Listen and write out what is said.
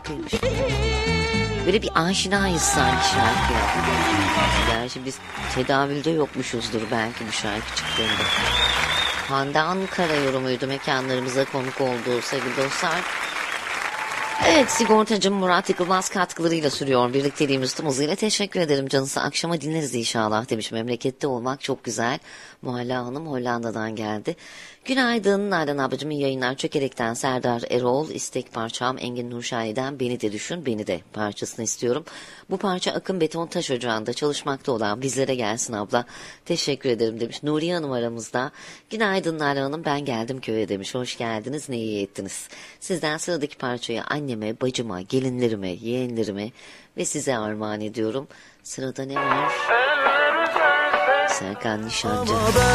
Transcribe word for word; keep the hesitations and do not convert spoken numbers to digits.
şarkıymış. Böyle bir aşinayız sanki şarkıya. Gerçi biz tedavülde yokmuşuzdur belki bu şarkı çıktığında. Hande Ankara yorumuydu mekanlarımıza konuk olduğu sevgili dostlar. Evet, sigortacım Murat Yıkılmaz katkılarıyla sürüyor birlikteliğimiz tüm hızıyla. Teşekkür ederim canısı. Akşama dinleriz inşallah demiş. Memlekette olmak çok güzel. Muhalla Hanım Hollanda'dan geldi. Günaydın Nalan ablacığım, iyi yayınlar. Çökerek'ten Serdar Erol. İstek parçam Engin Nurşahi'den Beni de Düşün Beni de parçasını istiyorum. Bu parça Akın Beton Taş Ocağı'nda çalışmakta olan bizlere gelsin abla. Teşekkür ederim demiş. Nuriye Hanım aramızda. Günaydın Nalan Hanım, ben geldim köye demiş. Hoş geldiniz, ne iyi ettiniz. Sizden sıradaki parçayı anneme, bacıma, gelinlerime, yeğenlerime ve size armağan ediyorum. Sırada ne var? Serkan Nişancı.